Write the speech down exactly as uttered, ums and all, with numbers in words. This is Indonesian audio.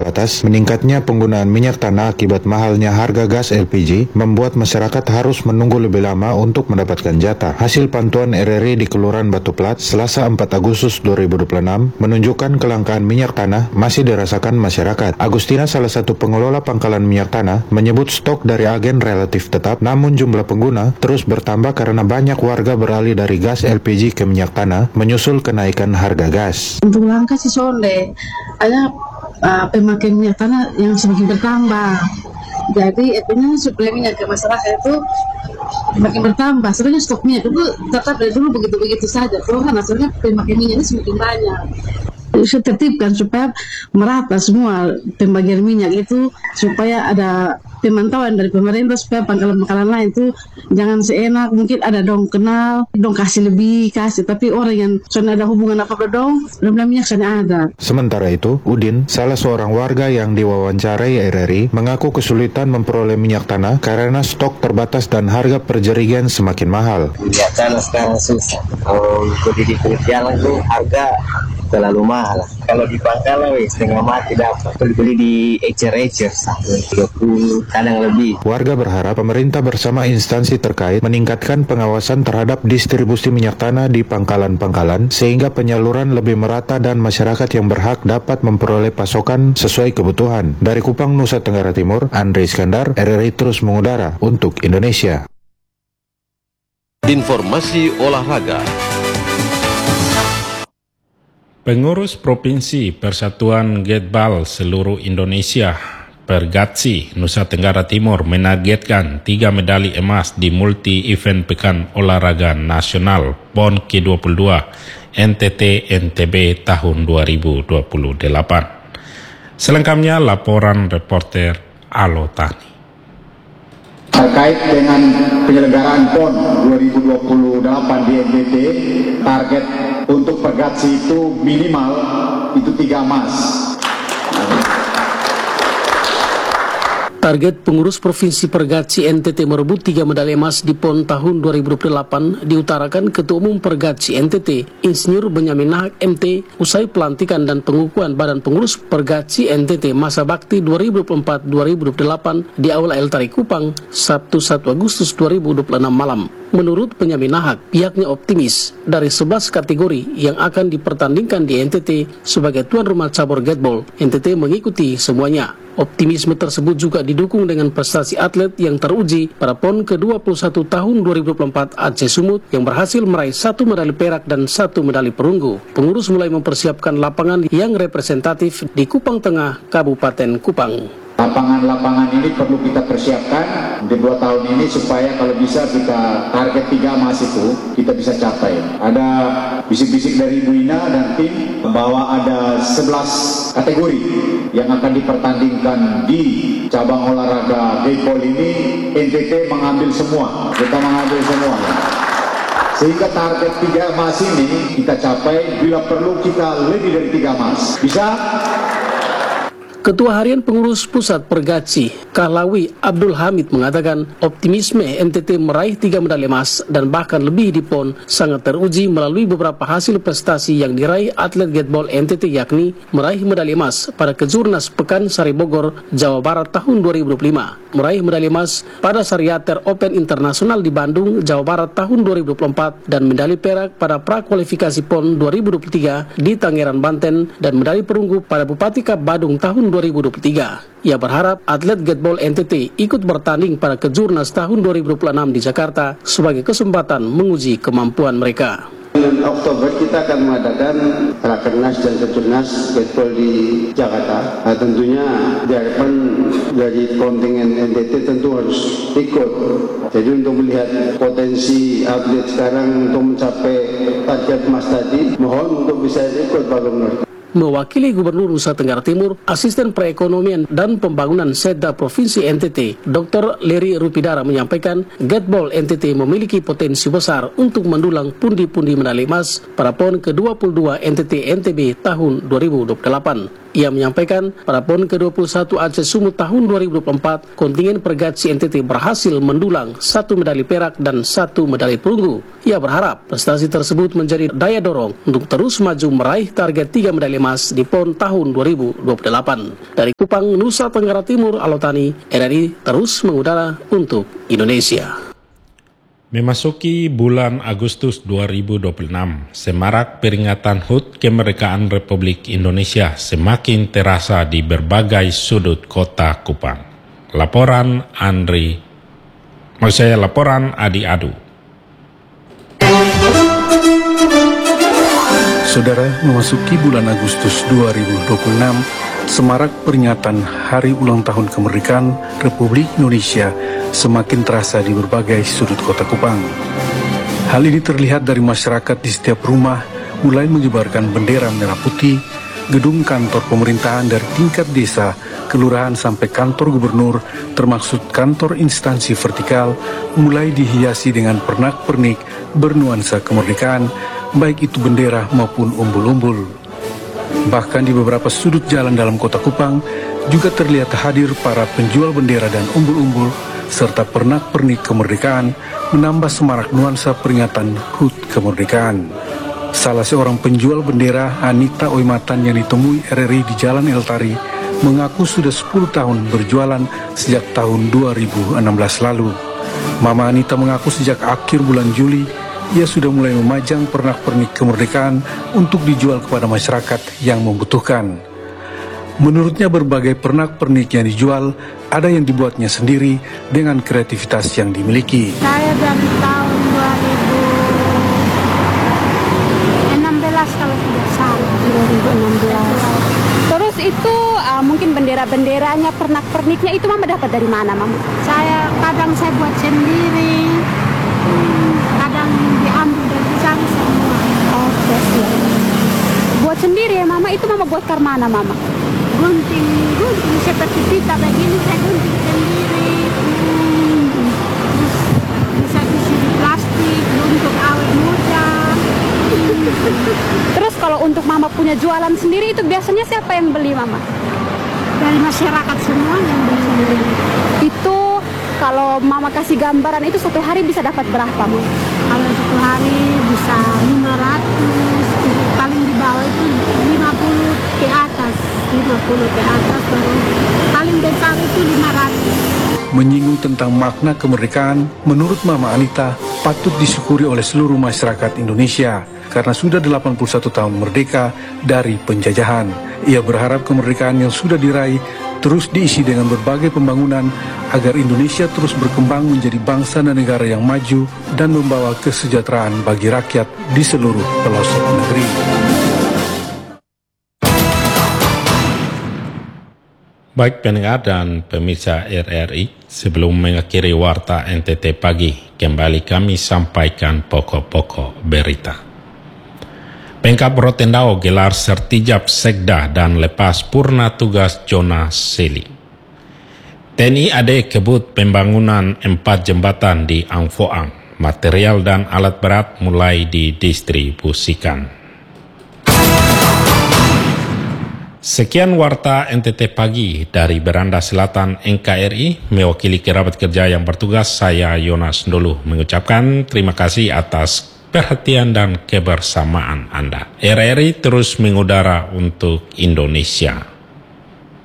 terbatas, meningkatnya penggunaan minyak tanah akibat mahalnya harga gas L P G membuat masyarakat harus menunggu lebih lama untuk mendapatkan jatah. Hasil pantauan R R I di Kelurahan Batu Plat Selasa empat Agustus dua ribu dua puluh enam menunjukkan kelangkaan minyak tanah masih dirasakan masyarakat. Agustina, salah satu pengelola pangkalan minyak tanah, menyebut stok dari agen relatif tetap, namun jumlah pengguna terus bertambah karena banyak warga beralih dari gas L P G ke minyak tanah menyusul kenaikan harga gas. Untuk langkah si sonde, ada uh, pemakaian minyak tanah yang semakin bertambah. Jadi artinya suplai minyak ke masyarakat itu semakin bertambah. Sebenarnya stok minyak itu tetap dari dulu begitu-begitu saja. Karena hasilnya pemakaian minyak ini semakin banyak. Saya tertibkan supaya merata semua pembagian minyak itu, supaya ada pemantauan dari pemerintah supaya pangkalan-pangkalan lain itu jangan seenak, mungkin ada dong kenal, dong kasih lebih, kasih, tapi orang yang sudah ada hubungan apa-apa dong, belum minyak sana ada. Sementara itu, Udin, salah seorang warga yang diwawancarai R R I, mengaku kesulitan memperoleh minyak tanah karena stok terbatas dan harga perjerigen semakin mahal. Minyak tanah sekarang susah, kalau untuk di jalan itu harga terlalu mahal. Kalau di pangkalan weh setengah mati dapat. Kalau beli di ecer-ecer sampai tiga puluh, kadang lebih. Warga berharap pemerintah bersama instansi terkait meningkatkan pengawasan terhadap distribusi minyak tanah di pangkalan-pangkalan sehingga penyaluran lebih merata dan masyarakat yang berhak dapat memperoleh pasokan sesuai kebutuhan. Dari Kupang, Nusa Tenggara Timur, Andre Iskandar, R R I terus mengudara untuk Indonesia. Informasi olahraga. Pengurus Provinsi Persatuan Gatball Seluruh Indonesia Pergatsi Nusa Tenggara Timur menargetkan tiga medali emas di multi-event Pekan Olahraga Nasional P O N ke dua puluh dua N T T N T B tahun dua ribu dua puluh delapan. Selengkapnya laporan reporter Alo Tani. Terkait dengan penyelenggaraan P O N dua ribu dua puluh delapan di N T T, target untuk Pergatsi itu minimal itu tiga emas. Target pengurus Provinsi Pergatsi N T T merebut tiga medali emas di P O N tahun dua ribu dua puluh delapan diutarakan Ketua Umum Pergatsi N T T, Insinyur Benyamin Nahak M T, usai pelantikan dan pengukuhan Badan Pengurus Pergatsi N T T masa bakti dua ribu dua puluh empat sampai dua ribu dua puluh delapan di Aula El Tari Kupang, Sabtu satu Agustus dua ribu dua puluh enam malam. Menurut Benyamin Nahak, pihaknya optimis dari sebelas kategori yang akan dipertandingkan di N T T sebagai tuan rumah cabur gatball, N T T mengikuti semuanya. Optimisme tersebut juga didukung dengan prestasi atlet yang teruji pada P O N ke dua puluh satu tahun dua ribu dua puluh empat Aceh Sumut yang berhasil meraih satu medali perak dan satu medali perunggu. Pengurus mulai mempersiapkan lapangan yang representatif di Kupang Tengah, Kabupaten Kupang. Lapangan-lapangan ini perlu kita persiapkan di dua tahun ini supaya kalau bisa kita target tiga emas itu kita bisa capai. Ada bisik-bisik dari Ibu Ina dan tim bahwa ada sebelas kategori yang akan dipertandingkan di cabang olahraga gatball ini. N T T mengambil semua, kita mengambil semua. Sehingga target tiga emas ini kita capai, bila perlu kita lebih dari tiga emas. Bisa? Ketua Harian Pengurus Pusat Pergatsi, Kahlawi Abdul Hamid mengatakan optimisme N T T meraih tiga medali emas dan bahkan lebih di P O N sangat teruji melalui beberapa hasil prestasi yang diraih atlet gatball N T T, yakni meraih medali emas pada Kejurnas Pekan Sari Bogor, Jawa Barat tahun dua ribu dua puluh lima, meraih medali emas pada Sariater Open Internasional di Bandung, Jawa Barat tahun dua ribu dua puluh empat, dan medali perak pada prakualifikasi P O N dua ribu dua puluh tiga di Tangerang, Banten, dan medali perunggu pada Bupati Kap Badung tahun dua ribu dua puluh tiga. Ia berharap atlet gatball N T T ikut bertanding pada Kejurnas tahun dua ribu dua puluh enam di Jakarta sebagai kesempatan menguji kemampuan mereka. Bulan Oktober kita akan mengadakan Rakernas dan Kejurnas gatball di Jakarta. Nah, tentunya diharapkan dari kontingen N T T tentu harus ikut. Jadi untuk melihat potensi atlet sekarang untuk mencapai target emas tadi, mohon untuk bisa ikut Pak Gubernur. Mewakili Gubernur Nusa Tenggara Timur, Asisten Perekonomian dan Pembangunan Setda Provinsi N T T, Doktor Leri Rupidara menyampaikan, gatball N T T memiliki potensi besar untuk mendulang pundi-pundi medali emas pada P O N ke dua puluh dua N T T N T B tahun dua ribu dua puluh delapan. Ia menyampaikan, pada P O N ke dua puluh satu Aceh Sumut tahun dua ribu dua puluh empat, kontingen Pergatsi N T T berhasil mendulang satu medali perak dan satu medali perunggu. Ia berharap prestasi tersebut menjadi daya dorong untuk terus maju meraih target tiga medali emas di P O N tahun dua ribu dua puluh delapan. Dari Kupang, Nusa Tenggara Timur, Alotani, R R I terus mengudara untuk Indonesia. Memasuki bulan Agustus dua ribu dua puluh enam, semarak peringatan H U T Kemerdekaan Republik Indonesia semakin terasa di berbagai sudut kota Kupang. Laporan Andri, maksud saya laporan Adi Adu. Saudara, memasuki bulan Agustus dua ribu dua puluh enam, semarak peringatan Hari Ulang Tahun Kemerdekaan Republik Indonesia semakin terasa di berbagai sudut kota Kupang. Hal ini terlihat dari masyarakat di setiap rumah mulai mengibarkan bendera merah putih, gedung kantor pemerintahan dari tingkat desa, kelurahan sampai kantor gubernur, termasuk kantor instansi vertikal, mulai dihiasi dengan pernak-pernik bernuansa kemerdekaan, baik itu bendera maupun umbul-umbul. Bahkan di beberapa sudut jalan dalam kota Kupang juga terlihat hadir para penjual bendera dan umbul-umbul serta pernak-pernik kemerdekaan, menambah semarak nuansa peringatan H U T Kemerdekaan. Salah seorang penjual bendera, Anita Oimatan, yang ditemui R R I di Jalan Eltari, mengaku sudah sepuluh tahun berjualan sejak tahun dua ribu enam belas lalu. Mama Anita mengaku sejak akhir bulan Juli ia sudah mulai memajang pernak-pernik kemerdekaan untuk dijual kepada masyarakat yang membutuhkan. Menurutnya berbagai pernak-pernik yang dijual ada yang dibuatnya sendiri dengan kreativitas yang dimiliki. Saya dari tahun dua ribu enam belas kalau tidak salah. dua ribu enam belas. Terus itu uh, mungkin bendera-benderanya, pernak-perniknya itu Mama dapat dari mana, Mama? Saya kadang saya buat sendiri. Kadang diambil dari sana semua. Oh, siap. Buat sendiri ya Mama, itu Mama buat ke mana Mama? Gunting, gunting seperti pita begini saya gunting sendiri. Hmm. Terus bisa isi di plastik untuk awet muda. Hmm. Terus kalau untuk Mama punya jualan sendiri itu biasanya siapa yang beli Mama? Dari masyarakat semua yang beli sendiri. Itu kalau Mama kasih gambaran itu satu hari bisa dapat berapa, Mama? Kalau satu hari bisa lima ratus, paling di bawah itu lima puluh ke atas, lima puluh ke atas, baru paling besar itu lima ratus. Menyinggung tentang makna kemerdekaan, menurut Mama Anita patut disyukuri oleh seluruh masyarakat Indonesia karena sudah delapan puluh satu tahun merdeka dari penjajahan. Ia berharap kemerdekaan yang sudah diraih terus diisi dengan berbagai pembangunan agar Indonesia terus berkembang menjadi bangsa dan negara yang maju dan membawa kesejahteraan bagi rakyat di seluruh pelosok negeri. Baik pendengar dan pemirsa R R I, sebelum mengakhiri Warta N T T Pagi, kembali kami sampaikan pokok-pokok berita. Pemkab Rotendao gelar sertijab sekda dan lepas purna tugas Jonas Seli. T N I A D kebut pembangunan empat jembatan di Angfoang. Material dan alat berat mulai didistribusikan. Sekian Warta N T T Pagi dari Beranda Selatan N K R I. Mewakili kerabat kerja yang bertugas, saya Yonas Ndolu mengucapkan terima kasih atas perhatian dan kebersamaan Anda. R R I terus mengudara untuk Indonesia.